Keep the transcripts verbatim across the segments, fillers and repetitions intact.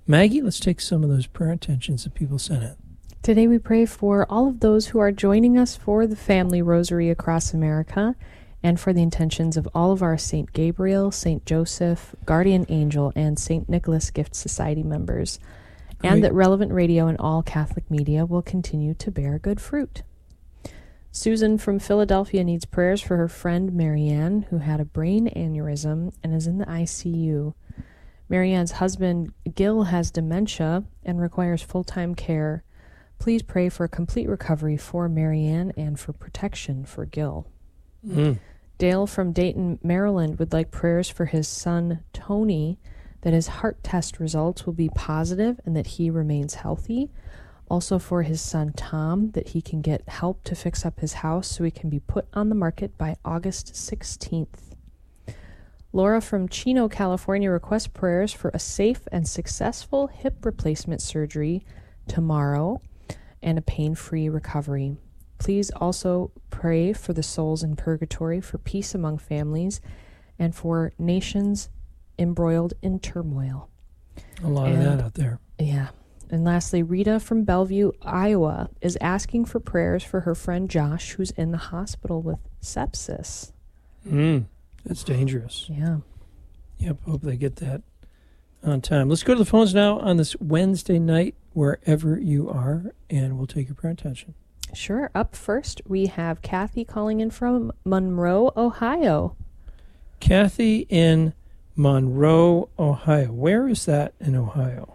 Maggie, let's take some of those prayer intentions that people sent in. Today we pray for all of those who are joining us for the Family Rosary across America, and for the intentions of all of our Saint Gabriel, Saint Joseph, Guardian Angel, and Saint Nicholas Gift Society members, Great. And that Relevant Radio and all Catholic media will continue to bear good fruit. Susan from Philadelphia needs prayers for her friend Marianne, who had a brain aneurysm and is in the I C U. Marianne's husband, Gil, has dementia and requires full-time care. Please pray for a complete recovery for Marianne and for protection for Gil. Mm. Dale from Dayton, Maryland would like prayers for his son, Tony, that his heart test results will be positive and that he remains healthy. Also for his son, Tom, that he can get help to fix up his house so he can be put on the market by August sixteenth. Laura from Chino, California requests prayers for a safe and successful hip replacement surgery tomorrow and a pain-free recovery. Please also pray for the souls in purgatory, for peace among families, and for nations embroiled in turmoil. A lot and, of that out there. Yeah. And lastly, Rita from Bellevue, Iowa, is asking for prayers for her friend Josh, who's in the hospital with sepsis. Mm, that's dangerous. Yeah. Yep, hope they get that on time. Let's go to the phones now on this Wednesday night, wherever you are, and we'll take your prayer intention. Sure. Up first, we have Kathy calling in from Monroe, Ohio. Kathy in Monroe, Ohio. Where is that in Ohio?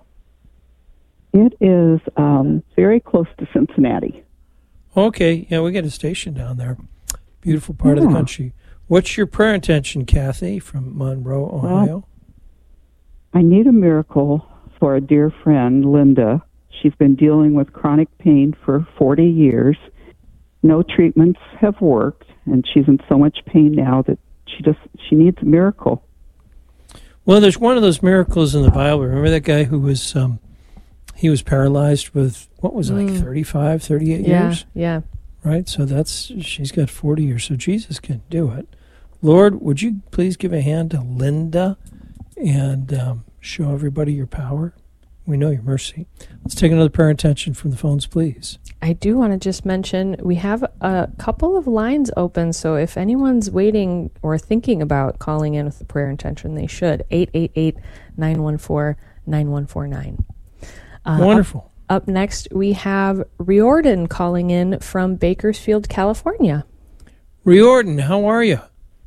It is um, very close to Cincinnati. Okay. Yeah, we got a station down there. Beautiful part yeah. of the country. What's your prayer intention, Kathy, from Monroe, Ohio? Well, I need a miracle for a dear friend, Linda. She's been dealing with chronic pain for forty years. No treatments have worked, and she's in so much pain now that she just she needs a miracle. Well, there's one of those miracles in the Bible. Remember that guy who was um, he was paralyzed with, what was it, like mm. thirty-five, thirty-eight yeah, years? Yeah, Right? So that's, she's got forty years, so Jesus can do it. Lord, would you please give a hand to Linda and um, show everybody your power? We know your mercy. Let's take another prayer intention from the phones, please. I do want to just mention we have a couple of lines open, so if anyone's waiting or thinking about calling in with a prayer intention, they should. eight eight eight, nine one four, nine one four nine. Uh, Wonderful. Up, up next, we have Riordan calling in from Bakersfield, California. Riordan, how are you?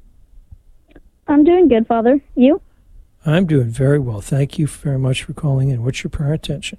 I'm doing good, Father. You? I'm doing very well. Thank you very much for calling in. What's your prayer intention?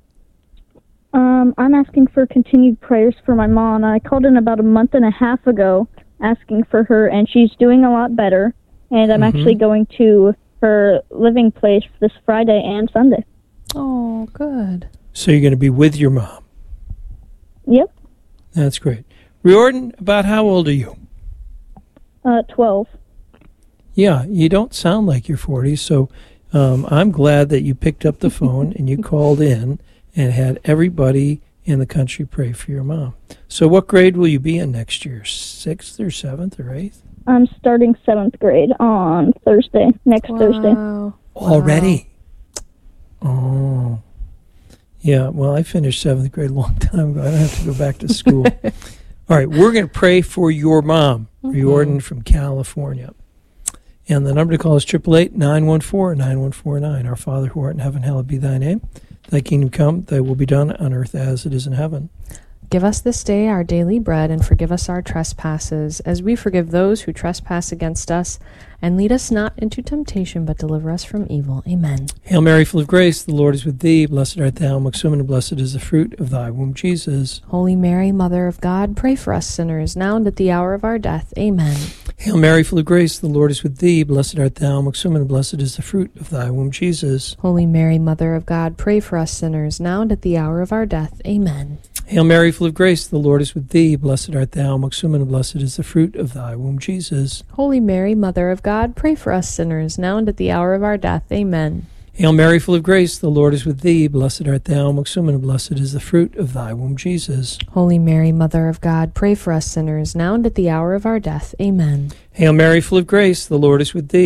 Um, I'm asking for continued prayers for my mom. I called in about a month and a half ago asking for her, and she's doing a lot better. And I'm mm-hmm. actually going to her living place this Friday and Sunday. Oh, good. So you're going to be with your mom? Yep. That's great. Riordan, about how old are you? Uh, twelve. Yeah, you don't sound like you're forty, so um, I'm glad that you picked up the phone and you called in and had everybody in the country pray for your mom. So what grade will you be in next year, sixth or seventh or eighth? I'm starting seventh grade on Thursday, next wow. Thursday. Already? Wow. Oh. Yeah, well, I finished seventh grade a long time ago. I don't have to go back to school. All right, we're going to pray for your mom, mm-hmm. Riordan from California. And the number to call is eight eight eight, nine one four, nine one four nine. Our Father who art in heaven, hallowed be thy name. Thy kingdom come, thy will be done on earth as it is in heaven. Give us this day our daily bread, and forgive us our trespasses, as we forgive those who trespass against us. And lead us not into temptation, but deliver us from evil. Amen. Hail Mary, full of grace, the Lord is with thee. Blessed art thou amongst women, and blessed is the fruit of thy womb, Jesus. Holy Mary, Mother of God, pray for us sinners, now and at the hour of our death. Amen. Hail Mary, full of grace, the Lord is with thee. Blessed art thou amongst women, and blessed is the fruit of thy womb, Jesus. Holy Mary, Mother of God, pray for us sinners, now and at the hour of our death. Amen. Hail Mary, full of grace, the Lord is with thee. Blessed art thou amongst women, and blessed is the fruit of thy womb, Jesus. Holy Mary, Mother of God, pray for us sinners, now and at the hour of our death. Amen. Hail Mary, full of grace, the Lord is with thee. Blessed art thou amongst women, and blessed is the fruit of thy womb, Jesus. Holy Mary, Mother of God, pray for us sinners, now and at the hour of our death. Amen. Hail Mary, full of grace, the Lord is with thee.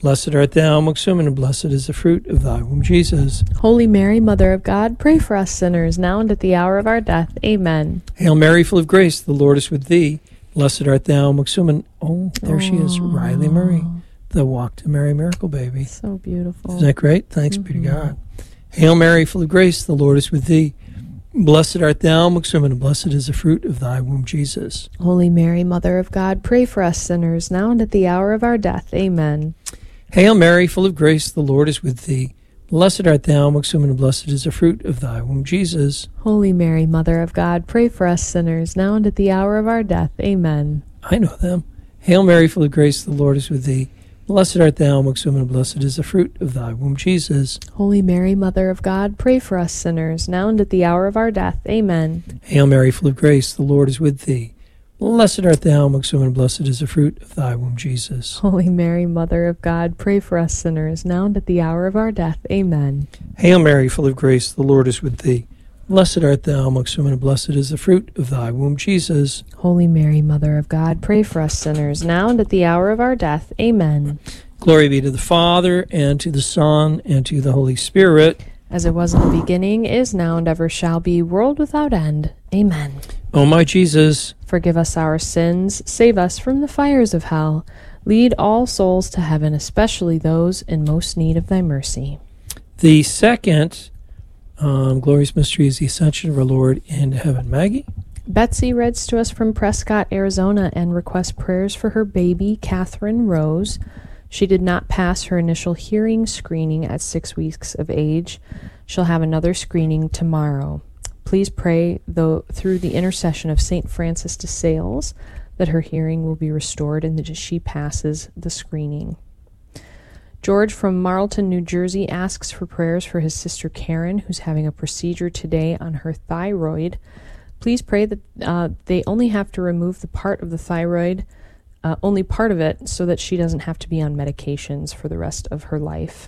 Blessed art thou amongst women, and blessed is the fruit of thy womb, Jesus. Holy Mary, Mother of God, pray for us sinners, now and at the hour of our death. Amen. Hail Mary, full of grace, the Lord is with thee. Blessed art thou amongst women. Oh, there she is, Riley Marie, the Walk to Mary miracle baby. So beautiful. Isn't that great? Thanks Mm-hmm. be to God. Hail Mary, full of grace, the Lord is with thee. Blessed art thou amongst women, and blessed is the fruit of thy womb, Jesus. Holy Mary, Mother of God, pray for us sinners, now and at the hour of our death. Amen. Hail Mary, full of grace, the Lord is with thee. Blessed art thou amongst women, and blessed is the fruit of thy womb, Jesus. Holy Mary, Mother of God, pray for us sinners, now and at the hour of our death. Amen. I know them. Hail Mary, full of grace, the Lord is with thee. Blessed art thou amongst women, and blessed is the fruit of thy womb, Jesus. Holy Mary, Mother of God, pray for us sinners, now and at the hour of our death. Amen. Hail Mary, full of grace, the Lord is with thee. Blessed art thou amongst women, and blessed is the fruit of thy womb, Jesus. Holy Mary, Mother of God, pray for us sinners, now and at the hour of our death. Amen. Hail Mary, full of grace, the Lord is with thee. Blessed art thou amongst women, and blessed is the fruit of thy womb, Jesus. Holy Mary, Mother of God, pray for us sinners, now and at the hour of our death. Amen. Glory be to the Father, and to the Son, and to the Holy Spirit. As it was in the beginning, is now, and ever shall be, world without end. Amen. O my Jesus, Forgive us our sins, save us from the fires of hell. Lead all souls to heaven, especially those in most need of thy mercy. the second um, glorious mystery is the ascension of our Lord into heaven. Maggie? Betsy reads to us from Prescott, Arizona, and requests prayers for her baby, Catherine Rose. She did not pass her initial hearing screening at six weeks of age. She'll have another screening tomorrow. Please pray, though, through the intercession of Saint Francis de Sales, that her hearing will be restored and that she passes the screening. George from Marlton, New Jersey, asks for prayers for his sister Karen, who's having a procedure today on her thyroid. Please pray that uh, they only have to remove the part of the thyroid, uh, only part of it, so that she doesn't have to be on medications for the rest of her life.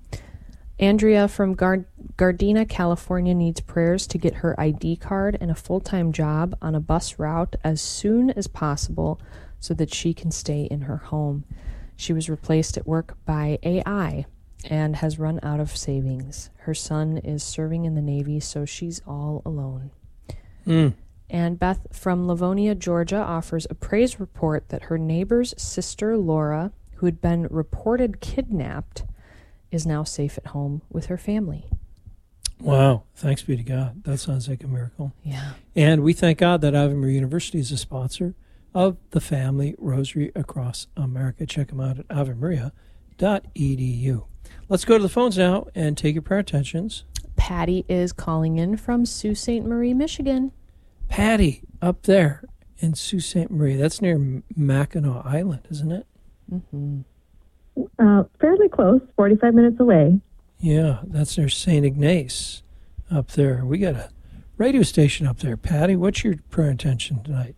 Andrea from Gard- Gardena, California, needs prayers to get her I D card and a full-time job on a bus route as soon as possible so that she can stay in her home. She was replaced at work by A I and has run out of savings. Her son is serving in the Navy, so she's all alone. Mm. And Beth from Livonia, Georgia, offers a praise report that her neighbor's sister, Laura, who had been reported kidnapped, is now safe at home with her family. Wow. Thanks be to God. That sounds like a miracle. Yeah. And we thank God that Ave Maria University is a sponsor of the Family Rosary Across America. Check them out at ave maria dot e d u. Let's go to the phones now and take your prayer attentions. Patty is calling in from Sault Ste. Marie, Michigan. Patty, up there in Sault Ste. Marie. That's near Mackinac Island, isn't it? Mm-hmm. Uh, fairly close, forty-five minutes away. Yeah, that's near Saint Ignace up there. We got a radio station up there. Patty, what's your prayer intention tonight?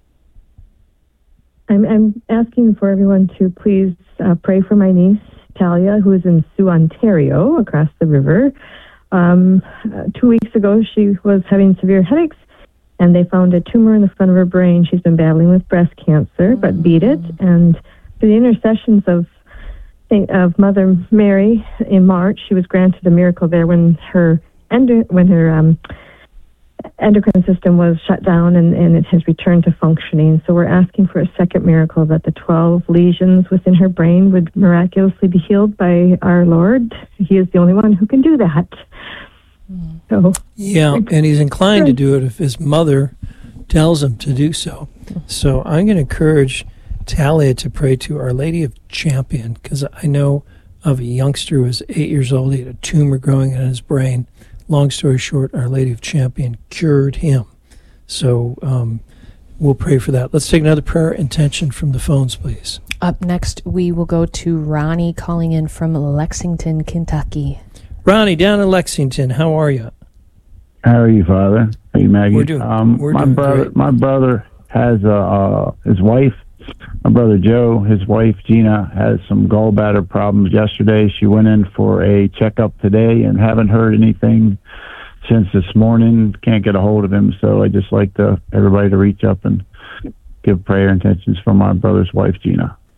I'm, I'm asking for everyone to please uh, pray for my niece, Talia, who is in Sioux, Ontario, across the river. Um, uh, two weeks ago, she was having severe headaches, and they found a tumor in the front of her brain. She's been battling with breast cancer, but beat it. And through the intercessions of of Mother Mary in March, she was granted a miracle there when her endo- when her um, endocrine system was shut down, and, and it has returned to functioning. So we're asking for a second miracle, that the twelve lesions within her brain would miraculously be healed by our Lord. He is the only one who can do that. Mm. So yeah, and he's inclined to do it if his mother tells him to do so. So I'm going to encourage Talia to pray to Our Lady of Champion, because I know of a youngster who was eight years old. He had a tumor growing in his brain. Long story short, Our Lady of Champion cured him. So um, we'll pray for that. Let's take another prayer intention from the phones, please. Up next, we will go to Ronnie calling in from Lexington, Kentucky. Ronnie, down in Lexington, how are you? How are you, Father? How are you, Maggie? We're doing, um, we're my doing brother, great. My brother has uh, uh, his wife. My brother Joe, his wife Gina, has some gallbladder problems yesterday. She went in for a checkup today and haven't heard anything since this morning. Can't get a hold of him, so I just like to everybody to reach up and give prayer intentions for my brother's wife Gina.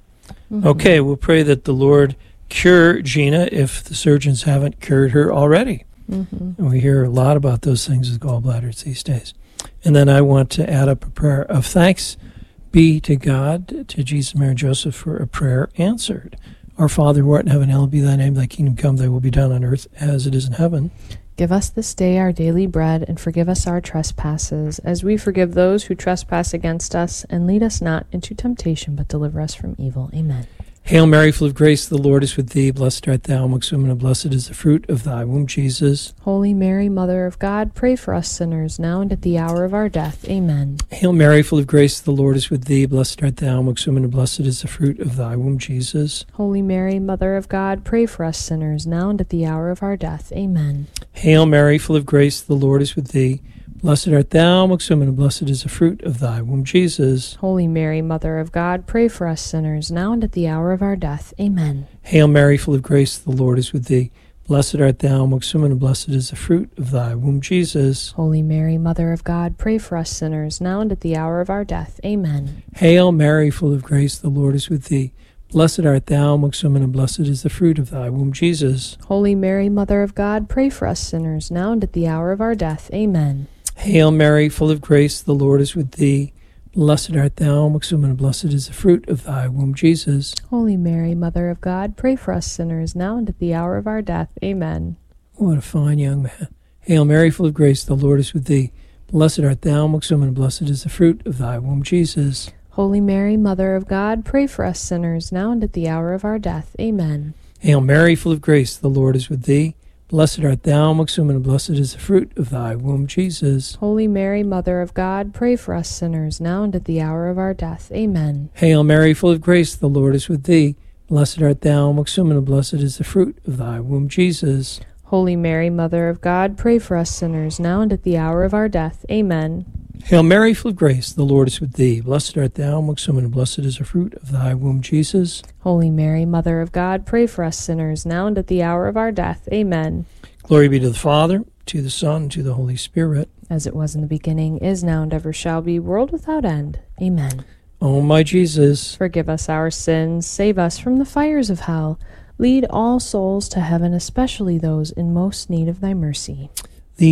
Mm-hmm. Okay, we'll pray that the Lord cure Gina if the surgeons haven't cured her already. Mm-hmm. And we hear a lot about those things with gallbladders these days. And then I want to add up a prayer of thanks be to God, to Jesus, Mary, and Joseph for a prayer answered. Our Father who art in heaven, hallowed be thy name, thy kingdom come, thy will be done on earth as it is in heaven. Give us this day our daily bread, and forgive us our trespasses, as we forgive those who trespass against us. And lead us not into temptation, but deliver us from evil. Amen. Hail Mary, full of grace, the Lord is with thee. Blessed art thou amongst women, and blessed is the fruit of thy womb, Jesus. Holy Mary, Mother of God, pray for us sinners, now and at the hour of our death. Amen. Hail Mary, full of grace, the Lord is with thee. Blessed art thou amongst women, and blessed is the fruit of thy womb, Jesus. Holy Mary, Mother of God, pray for us sinners, now and at the hour of our death. Amen. Hail Mary, full of grace, the Lord is with thee. Blessed art thou amongst women, and blessed is the fruit of thy womb, Jesus. Holy Mary, Mother of God, pray for us sinners, now and at the hour of our death. Amen. Hail Mary, full of grace, the Lord is with thee. Blessed art thou amongst women, and blessed is the fruit of thy womb, Jesus. Holy Mary, Mother of God, pray for us sinners, now and at the hour of our death. Amen. Hail Mary, full of grace, the Lord is with thee. Blessed art thou amongst women, and blessed is the fruit of thy womb, Jesus. Holy Mary, Mother of God, pray for us sinners, now and at the hour of our death. Amen. Hail Mary, full of grace, the Lord is with thee. Blessed art thou amongst women, and blessed is the fruit of thy womb, Jesus. Holy Mary, Mother of God, pray for us sinners, now and at the hour of our death. Amen. What a fine young man. Hail Mary, full of grace, the Lord is with thee. Blessed art thou amongst women, and blessed is the fruit of thy womb, Jesus. Holy Mary, Mother of God, pray for us sinners, now and at the hour of our death. Amen. Hail Mary, full of grace, the Lord is with thee. Blessed art thou amongst women, and blessed is the fruit of thy womb, Jesus. Holy Mary, Mother of God, pray for us sinners, now and at the hour of our death. Amen. Hail Mary, full of grace, the Lord is with thee. Blessed art thou amongst women, and blessed is the fruit of thy womb, Jesus. Holy Mary, Mother of God, pray for us sinners, now and at the hour of our death. Amen. Hail Mary, full of grace, the Lord is with thee. Blessed art thou amongst women, and blessed is the fruit of thy womb, Jesus. Holy Mary, Mother of God, pray for us sinners, now and at the hour of our death. Amen. Glory be to the Father, to the Son, and to the Holy Spirit. As it was in the beginning, is now, and ever shall be, world without end. Amen. O my Jesus, forgive us our sins, save us from the fires of hell. Lead all souls to heaven, especially those in most need of thy mercy. The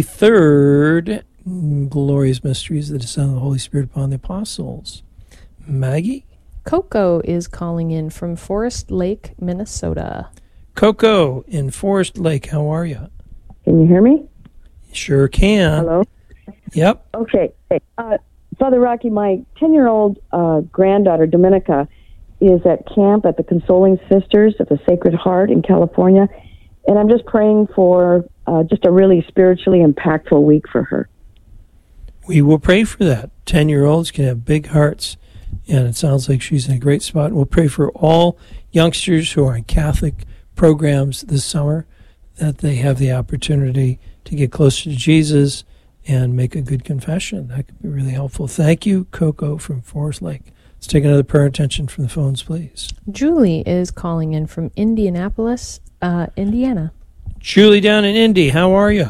third glorious mystery is the descent of the Holy Spirit upon the apostles. Maggie? Coco is calling in from Forest Lake, Minnesota. Coco in Forest Lake, how are you? Can you hear me? Sure can. Hello? Yep. Okay. Uh, Father Rocky, my ten-year-old uh, granddaughter, Dominica, is at camp at the Consoling Sisters of the Sacred Heart in California, and I'm just praying for uh, just a really spiritually impactful week for her. We will pray for that. Ten-year-olds can have big hearts, and it sounds like she's in a great spot. We'll pray for all youngsters who are in Catholic programs this summer, that they have the opportunity to get closer to Jesus and make a good confession. That could be really helpful. Thank you, Coco from Forest Lake. Let's take another prayer attention from the phones, please. Julie is calling in from Indianapolis, uh, Indiana. Julie down in Indy, how are you?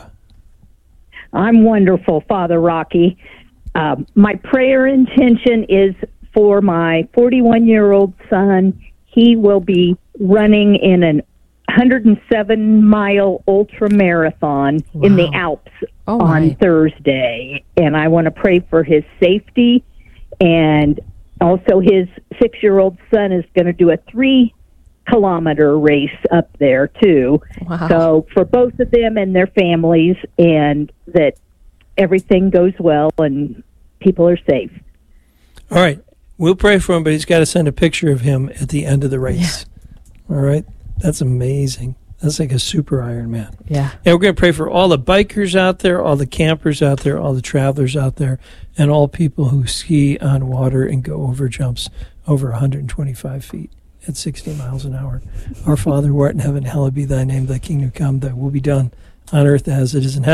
I'm wonderful, Father Rocky. Uh, my prayer intention is for my forty-one-year-old son. He will be running in an one hundred seven mile ultra marathon wow. in the Alps oh on my. Thursday. And I want to pray for his safety. And also his six-year-old son is going to do a three kilometer race up there too. Wow. So for both of them and their families, and that everything goes well and people are safe. All right. We'll pray for him, but he's got to send a picture of him at the end of the race. Yeah. All right? That's amazing. That's like a super Ironman. Yeah. And we're going to pray for all the bikers out there, all the campers out there, all the travelers out there, and all people who ski on water and go over jumps over one hundred twenty-five feet at sixty miles an hour. Our Father who art in heaven, hallowed be thy name. Thy kingdom come, thy will be done on earth as it is in heaven.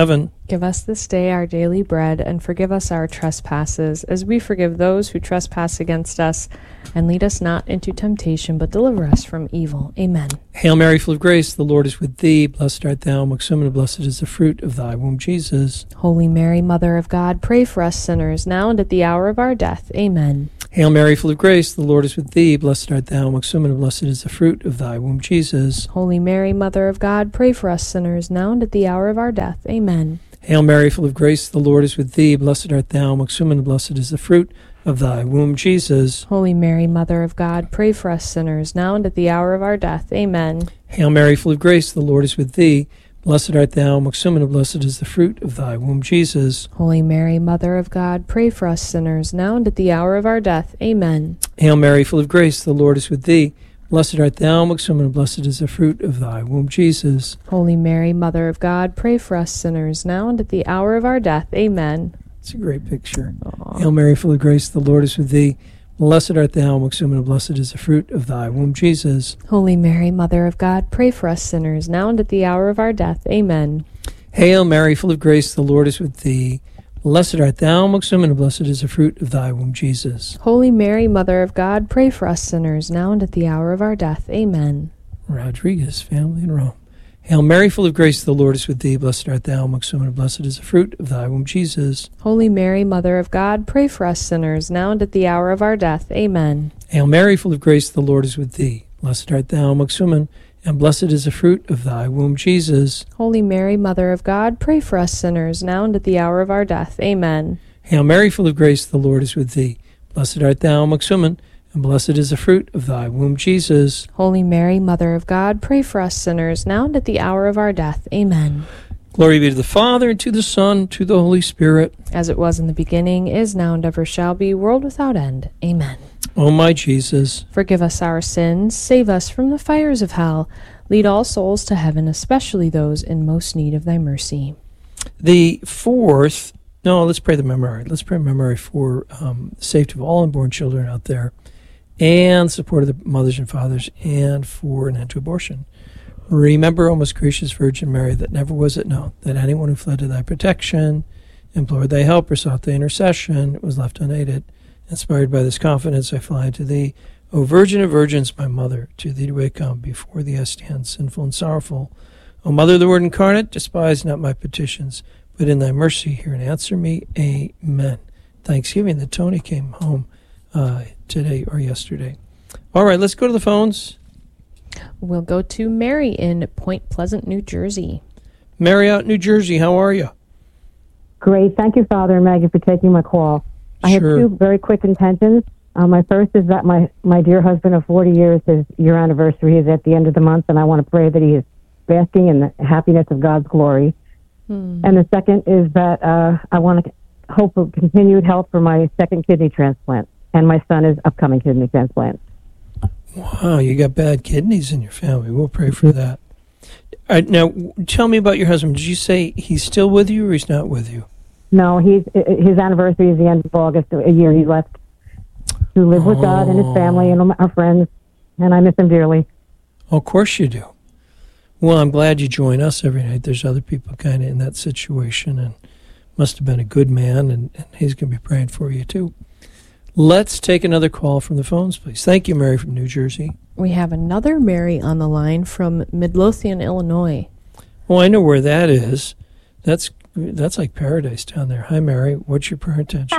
Give us this day our daily bread, and forgive us our trespasses, as we forgive those who trespass against us. And lead us not into temptation, but deliver us from evil. Amen. Hail Mary, full of grace, the Lord is with thee. Blessed art thou amongst women, and blessed is the fruit of thy womb, Jesus. Holy Mary, Mother of God, pray for us sinners, now and at the hour of our death. Amen. Hail Mary, full of grace, the Lord is with thee. Blessed art thou amongst women, and blessed is the fruit of thy womb, Jesus. Holy Mary, Mother of God, pray for us sinners, now and at the hour of our death. Amen. Hail Mary, full of grace, the Lord is with thee. Blessed art thou amongst women, and blessed is the fruit of thy womb, Jesus. Holy Mary, Mother of God, pray for us sinners, now and at the hour of our death. Amen. Hail Mary, full of grace, the Lord is with thee. Blessed art thou amongst women, and blessed is the fruit of thy womb, Jesus. Holy Mary, Mother of God, pray for us sinners, now and at the hour of our death. Amen. Hail Mary, full of grace, the Lord is with thee. Blessed art thou amongst women, and blessed is the fruit of thy womb, Jesus. Holy Mary, Mother of God, pray for us sinners, now and at the hour of our death. Amen. It's a great picture. Aww. Hail Mary, full of grace, the Lord is with thee. Blessed art thou amongst women, and blessed is the fruit of thy womb, Jesus. Holy Mary, Mother of God, pray for us sinners, now and at the hour of our death. Amen. Hail Mary, full of grace, the Lord is with thee. Blessed art thou amongst women, and blessed is the fruit of thy womb, Jesus. Holy Mary, Mother of God, pray for us sinners, now and at the hour of our death. Amen. Rodriguez family in Rome. Hail Mary, full of grace, the Lord is with thee. Blessed art thou amongst women, and blessed is the fruit of thy womb, Jesus. Holy Mary, Mother of God, pray for us sinners, now and at the hour of our death. Amen. Hail Mary, full of grace, the Lord is with thee. Blessed art thou amongst women, and blessed is the fruit of thy womb, Jesus. Holy Mary, Mother of God, pray for us sinners, now and at the hour of our death. Amen. Hail Mary, full of grace, the Lord is with thee. Blessed art thou amongst women, and blessed is the fruit of thy womb, Jesus. Holy Mary, Mother of God, pray for us sinners, now and at the hour of our death. Amen. Glory be to the Father, and to the Son, and to the Holy Spirit. As it was in the beginning, is now, and ever shall be, world without end. Amen. O my Jesus, forgive us our sins, save us from the fires of hell, lead all souls to heaven, especially those in most need of thy mercy. The fourth, no, let's pray the memorare. Let's pray memorare for um, the safety of all unborn children out there, and support of the mothers and fathers, and for an end to abortion. Remember, O most gracious Virgin Mary, that never was it known that anyone who fled to thy protection, implored thy help, or sought thy intercession, was left unaided. Inspired by this confidence, I fly to thee, O Virgin of Virgins, my Mother. To thee do I come, before thee I stand, sinful and sorrowful. O Mother of the Word incarnate, despise not my petitions, but in thy mercy hear and answer me. Amen. Thanksgiving that Tony came home uh, today or yesterday. All right, let's go to the phones. We'll go to Mary in Point Pleasant, New Jersey. Mary out in New Jersey, how are you? Great. Thank you, Father and Maggie, for taking my call. I Sure. have two very quick intentions. Uh, my first is that my, my dear husband of forty years, his year anniversary is at the end of the month, and I want to pray that he is basking in the happiness of God's glory. Hmm. And the second is that uh, I want to hope for continued help for my second kidney transplant, and my son is upcoming kidney transplant. Wow, you got bad kidneys in your family. We'll pray for that. All right, now, tell me about your husband. Did you say he's still with you or he's not with you? No, he's his anniversary is the end of August, a year he left to live with God and his family and our friends, and I miss him dearly. Oh, of course you do. Well, I'm glad you join us every night. There's other people kind of in that situation, and must have been a good man, and, and he's going to be praying for you too. Let's take another call from the phones, please. Thank you, Mary from New Jersey. We have another Mary on the line from Midlothian, Illinois. Oh, I know where that is. That's that's like paradise down there. Hi, Mary. What's your prayer intention?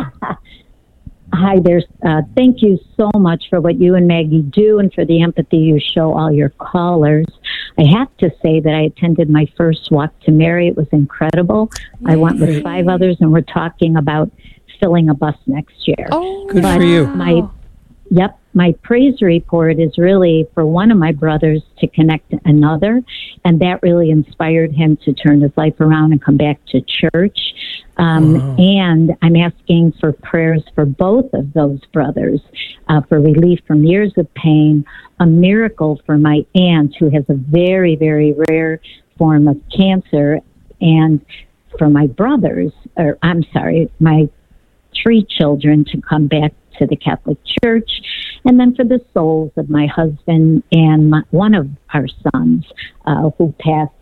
Hi there. Uh, thank you so much for what you and Maggie do and for the empathy you show all your callers. I have to say that I attended my first walk to Mary. It was incredible. Yay. I went with five others, and we're talking about filling a bus next year. Oh, good but for you. My, yep. My praise report is really for one of my brothers to connect another, and that really inspired him to turn his life around and come back to church. Um, wow. And I'm asking for prayers for both of those brothers, uh, for relief from years of pain, a miracle for my aunt who has a very, very rare form of cancer, and for my brothers, or I'm sorry, my three children to come back to the Catholic Church, and then for the souls of my husband and my, one of our sons uh, who passed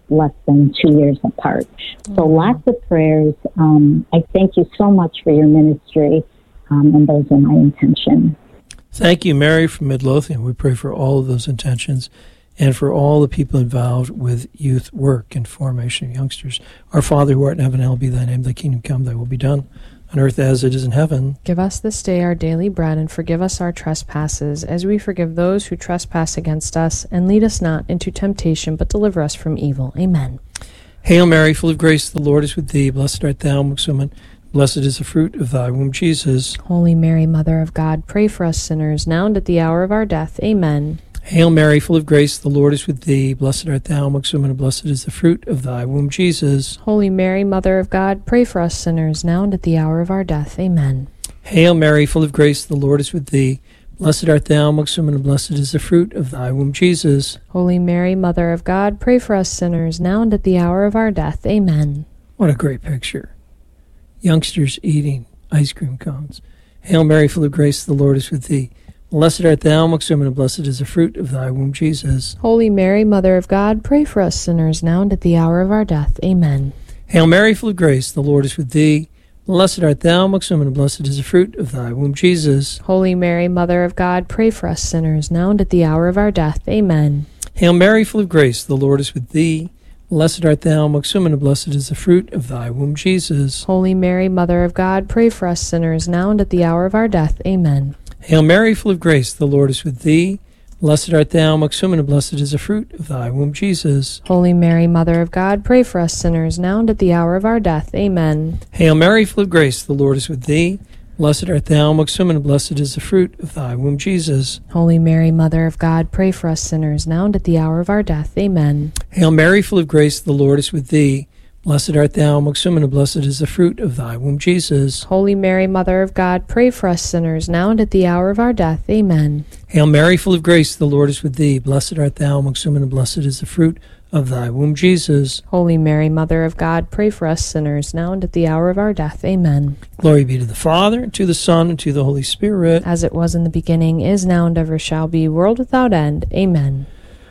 less than two years apart. Mm-hmm. So lots of prayers. Um, I thank you so much for your ministry, um, and those are my intentions. Thank you, Mary from Midlothian. We pray for all of those intentions and for all the people involved with youth work and formation of youngsters. Our Father who art in heaven, hallowed be thy name. Thy kingdom come, thy will be done on earth as it is in heaven. Give us this day our daily bread, and forgive us our trespasses, as we forgive those who trespass against us. And lead us not into temptation, but deliver us from evil. Amen. Hail Mary, full of grace, the Lord is with thee. Blessed art thou amongst women. Blessed is the fruit of thy womb, Jesus. Holy Mary, Mother of God, pray for us sinners, now and at the hour of our death. Amen. Hail Mary, full of grace, the Lord is with thee. Blessed art thou amongst women, and blessed is the fruit of thy womb, Jesus. Holy Mary, Mother of God, pray for us sinners, now and at the hour of our death. Amen. Hail Mary, full of grace, the Lord is with thee. Blessed art thou amongst women, and blessed is the fruit of thy womb, Jesus. Holy Mary, Mother of God, pray for us sinners, now and at the hour of our death. Amen. What a great picture. Youngsters eating ice cream cones. Hail Mary, full of grace, the Lord is with thee. Blessed art thou amongst women, and blessed is the fruit of thy womb, Jesus. Holy Mary, Mother of God, pray for us sinners, now and at the hour of our death. Amen. Hail Mary, full of grace, the Lord is with thee. Blessed art thou amongst women, and blessed is the fruit of thy womb, Jesus. Holy Mary, Mother of God, pray for us sinners, now and at the hour of our death. Amen. Hail Mary, full of grace, the Lord is with thee. Blessed art thou amongst women, and blessed is the fruit of thy womb, Jesus. Holy Mary, Mother of God, pray for us sinners, now and at the hour of our death. Amen. Hail Mary, full of grace, the Lord is with thee. Blessed art thou amongst women, and blessed is the fruit of thy womb, Jesus. Holy Mary, Mother of God, pray for us sinners, now and at the hour of our death. Amen. Hail Mary, full of grace, the Lord is with thee. Blessed art thou amongst women, and blessed is the fruit of thy womb, Jesus. Holy Mary, Mother of God, pray for us sinners, now and at the hour of our death. Amen. Hail Mary, full of grace, the Lord is with thee. Blessed art thou amongst women, and blessed is the fruit of thy womb, Jesus. Holy Mary, Mother of God, pray for us sinners, now and at the hour of our death. Amen. Hail Mary, full of grace, the Lord is with thee. Blessed art thou amongst women, and blessed is the fruit of thy womb, Jesus. Holy Mary, Mother of God, pray for us sinners, now and at the hour of our death. Amen. Glory be to the Father, and to the Son, and to the Holy Spirit. As it was in the beginning, is now, and ever shall be, world without end. Amen.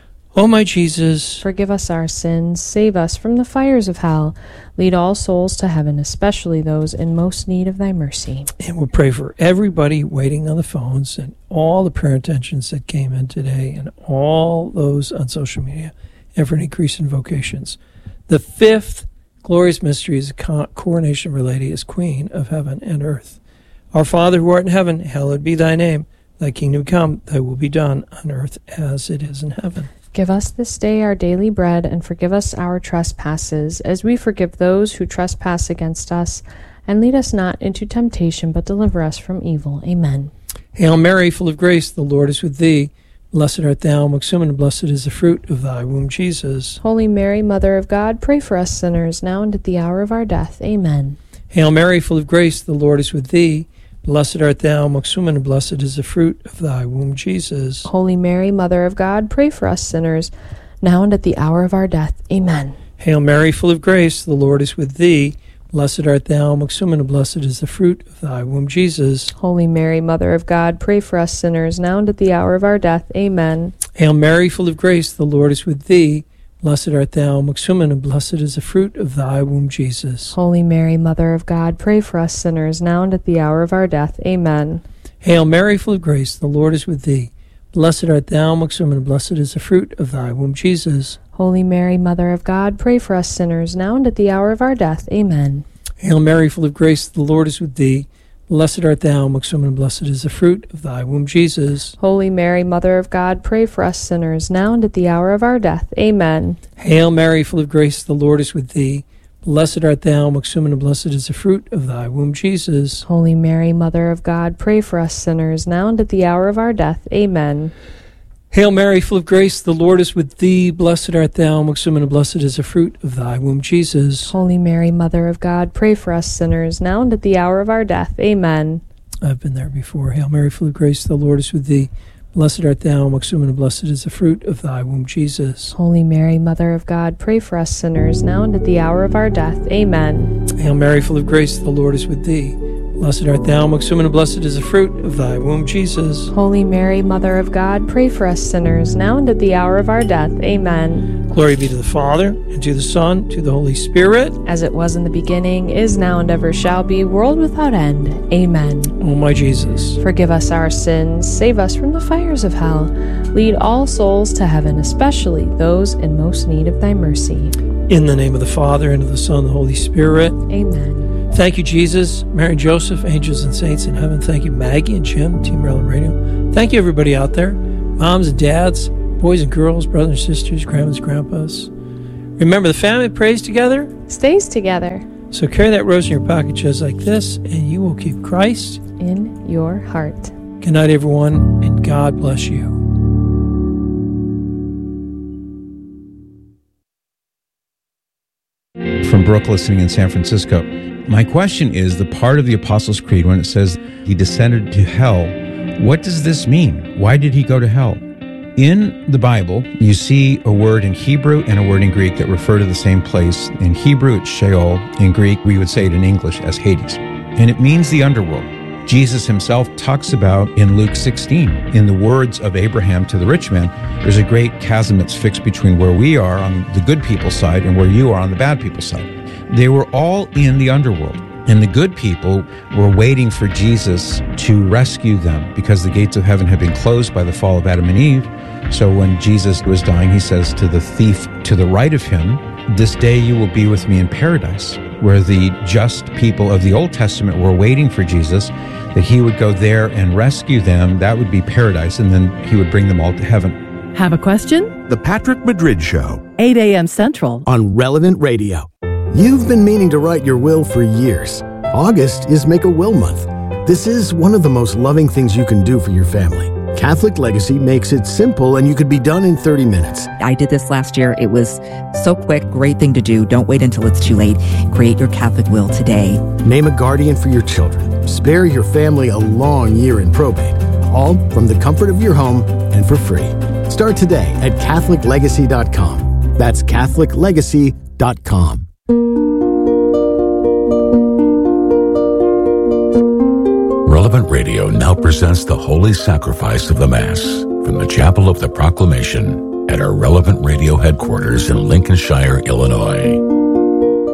O my Jesus, forgive us our sins, save us from the fires of hell, lead all souls to heaven, especially those in most need of thy mercy. And we'll pray for everybody waiting on the phones, and all the prayer intentions that came in today, and all those on social media, and for an increase in vocations. The fifth glorious mystery is the coronation of Our Lady as Queen of heaven and earth. Our Father who art in heaven, hallowed be thy name. Thy kingdom come, thy will be done on earth as it is in heaven. Give us this day our daily bread, and forgive us our trespasses, as we forgive those who trespass against us. And lead us not into temptation, but deliver us from evil. Amen. Hail Mary, full of grace, the Lord is with thee. Blessed art thou amongst women, and blessed is the fruit of thy womb, Jesus. Holy Mary, Mother of God, pray for us sinners, now and at the hour of our death. Amen. Hail Mary, full of grace, the Lord is with thee. Blessed art thou amongst women, and blessed is the fruit of thy womb, Jesus. Holy Mary, Mother of God, pray for us sinners, now and at the hour of our death. Amen. Hail Mary, full of grace, the Lord is with thee. Blessed art thou amongst women, and blessed is the fruit of thy womb, Jesus. Holy Mary, Mother of God, pray for us sinners, now and at the hour of our death. Amen. Hail Mary, full of grace, the Lord is with thee. Blessed art thou amongst women, and blessed is the fruit of thy womb, Jesus. Holy Mary, Mother of God, pray for us sinners, now and at the hour of our death. Amen. Hail Mary, full of grace, the Lord is with thee. Blessed art thou amongst women, and blessed is the fruit of thy womb, Jesus. Holy Mary, Mother of God, pray for us sinners, now and at the hour of our death. Amen. Hail Mary, full of grace, the Lord is with thee. Blessed art thou amongst women, and blessed is the fruit of thy womb, Jesus. Holy Mary, Mother of God, pray for us sinners, now and at the hour of our death. Amen. Hail Mary, full of grace, the Lord is with thee. Blessed art thou amongst women, and blessed is the fruit of thy womb, Jesus. Holy Mary, Mother of God, pray for us sinners, now and at the hour of our death. Amen. Hail Mary, full of grace, the Lord is with thee. Blessed art thou amongst women, and blessed is the fruit of thy womb, Jesus. Holy Mary, Mother of God, pray for us sinners, now and at the hour of our death. Amen. I've been there before. Hail Mary, full of grace, the Lord is with thee. Blessed art thou amongst women, and blessed is the fruit of thy womb, Jesus. Holy Mary, Mother of God, pray for us sinners, now and at the hour of our death. Amen. Hail Mary, full of grace, the Lord is with thee. Blessed art thou amongst women, and blessed is the fruit of thy womb, Jesus. Holy Mary, Mother of God, pray for us sinners, now and at the hour of our death. Amen. Glory be to the Father, and to the Son, to the Holy Spirit. As it was in the beginning, is now, and ever shall be, world without end. Amen. O my Jesus, forgive us our sins, save us from the fires of hell. Lead all souls to heaven, especially those in most need of thy mercy. In the name of the Father, and of the Son, and the Holy Spirit. Amen. Thank you, Jesus, Mary and Joseph, angels and saints in heaven. Thank you, Maggie and Jim, Team Maryland Radio. Thank you, everybody out there, moms and dads, boys and girls, brothers and sisters, grandmas, grandpas. Remember, the family that prays together stays together. So carry that rose in your pocket just like this, and you will keep Christ in your heart. Good night, everyone, and God bless you. From Brooke, listening in San Francisco. My question is, the part of the Apostles' Creed when it says he descended to hell, what does this mean? Why did he go to hell? In the Bible, you see a word in Hebrew and a word in Greek that refer to the same place. In Hebrew, it's Sheol. In Greek, we would say it in English as Hades. And it means the underworld. Jesus himself talks about in Luke sixteen, in the words of Abraham to the rich man, there's a great chasm that's fixed between where we are on the good people's side and where you are on the bad people's side. They were all in the underworld. And the good people were waiting for Jesus to rescue them because the gates of heaven had been closed by the fall of Adam and Eve. So when Jesus was dying, he says to the thief to the right of him, "This day you will be with me in paradise," where the just people of the Old Testament were waiting for Jesus, that he would go there and rescue them. That would be paradise, and then he would bring them all to heaven. Have a question? The Patrick Madrid Show. eight a.m. Central. On Relevant Radio. You've been meaning to write your will for years. August is Make a Will Month. This is one of the most loving things you can do for your family. Catholic Legacy makes it simple, and you could be done in thirty minutes. I did this last year. It was so quick. Great thing to do. Don't wait until it's too late. Create your Catholic will today. Name a guardian for your children. Spare your family a long year in probate. All from the comfort of your home and for free. Start today at Catholic Legacy dot com. That's Catholic Legacy dot com. Relevant Radio now presents the Holy Sacrifice of the Mass from the Chapel of the Proclamation at our Relevant Radio headquarters in Lincolnshire, Illinois.